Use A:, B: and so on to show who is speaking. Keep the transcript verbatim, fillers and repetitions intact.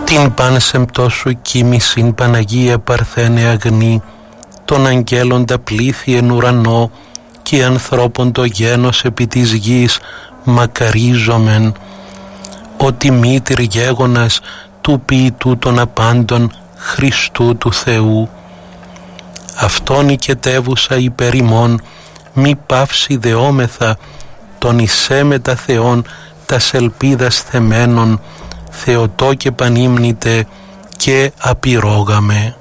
A: Την πάνσεμπτό σου κοίμησιν Παναγία Παρθένε αγνή, των αγγέλων τα πλήθη εν ουρανό και ανθρώπων το γένος επί της γης μακαρίζομεν. Ότι μήτηρ γέγονας του ποιητού των απάντων Χριστού του Θεού. Αυτόν οικετεύουσα υπέρ ημών, μη παύση δεόμεθα, τον εισέμετα Θεόν τας ελπίδας θεμένων, Θεοτό και πανύμνητε και απειρόγαμε.